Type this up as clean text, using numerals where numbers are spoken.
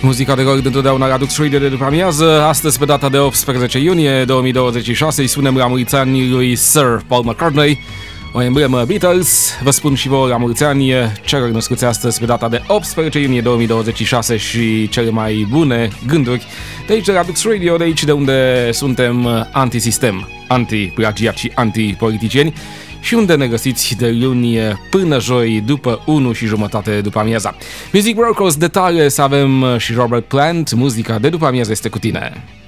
Muzica de rock întotdeauna la Dux Radio de după amiază. Astăzi, pe data de 18 iunie 2026, îi spunem la mulți ani lui Sir Paul McCartney, o emblemă Beatles. Vă spun și vouă la mulți ani celor născuți astăzi pe data de 18 iunie 2026 și cele mai bune gânduri de aici de la Dux Radio, de aici de unde suntem antisistem, anti-plagiat și anti-politicieni și unde ne găsiți de luni până joi după 1:30 după amiaza. Music Broadcast de tare să avem și Robert Plant, muzica de după amiază este cu tine.